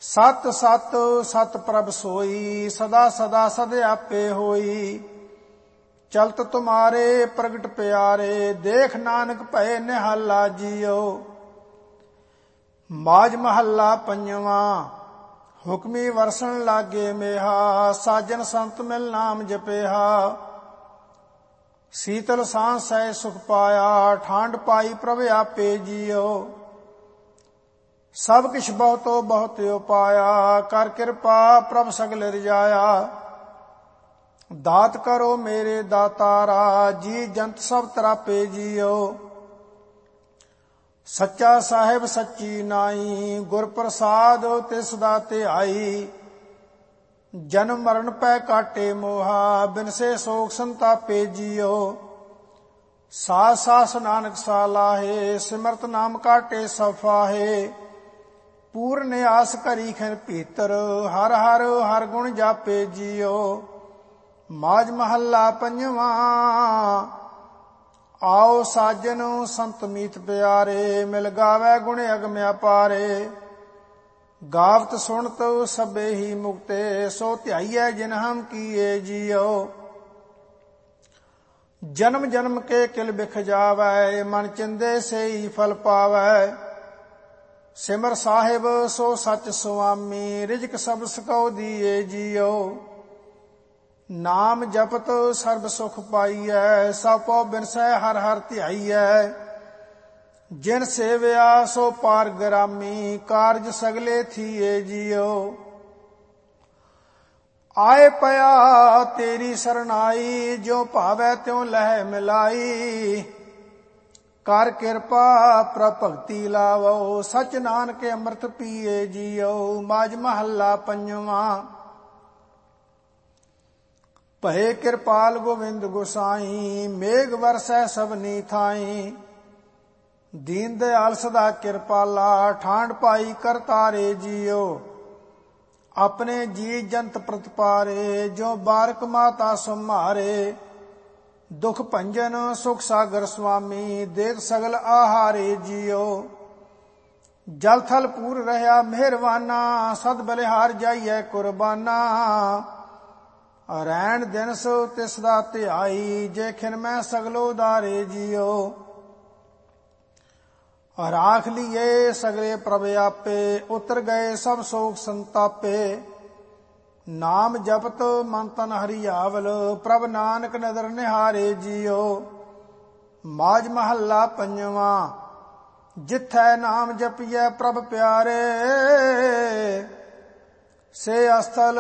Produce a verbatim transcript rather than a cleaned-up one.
सत सत सत प्रभ सोई, सदा सदा सद आपे होई। चलत तुम्हारे प्रगट प्यारे, देख नानक भय निहाला जियो। माज महला पंजवा। हुक्मी वरसन लागे मेहा, साजन संत मिल नाम जपेहा। शीतल सांस सह सुख पाया, ਠੰਡ पाई प्रभ आपे जियो। सब किछ बहुतो बहुत उपाया, कर कृपा प्रभ सगल रिजाया। दात करो मेरे दातारा, जी जंत सब तरापे जियो। सच्चा साहिब सच्ची नाई, गुर प्रसाद तिस दाते आई। जन्म मरण पै काटे मोहा, बिनसे शोक संतापे जियो। सास सास नानक सालाहे, सिमरत नाम काटे सफाहे। पूर्ण आस करी खिन भीतर, हर हर हर गुण जापे जियो। माज महला पंजवा। आओ साजन संत मीत प्यारे, मिल गावे गुण अगम अपारे। गावत सुनत सबे ही मुक्ते, सो ध्याइयै जिन हम किए जियो। जन्म जन्म के किल बिख जावै, मन चिंदे से ही फल पावै। सिमर साहिब सो सच सुआमी, रिजक सब सकौ दिए जियो। नाम जपत सर्ब सुख पाइयै, सब पौ बिनसै हर हर ध्याइयै। जिन सेविया सो पार ग्रामी, कारज सगले थिए जियो। आए पया तेरी सरनाई, ज्यों भावै त्यों लह मिलाई। कर कृपा प्रभ भगति लावो, सच नानक अमृत पिए जियो। माज महला पंजवा। भय कृपाल गोविंद गोसाई, मेघ वरसै सबनी थाई। दीन दयाल सदा कृपाला, ਠੰਡ पाई करतारे जियो। अपने जी जंत प्रतिपारे, जो बारक माता सम्हारे। दुख भंजन सुख सागर स्वामी, देख सगल आहारे जियो। जल थल पूर रहा मेहरबाना, सद बलिहार जाइए कुर्बाना। रैन दिन सो तिस दा ध्याई, जे खिन मैं सगलो दारे जियो। राख लिए सगले प्रभ आपे, उतर गए सब शोक संतापे। नाम जपत मन तन हरियावल, प्रभ नानक नदर निहारे जियो। माज महला पंजवा। जिथै नाम जपिए प्रभ प्यारे, से अस्थल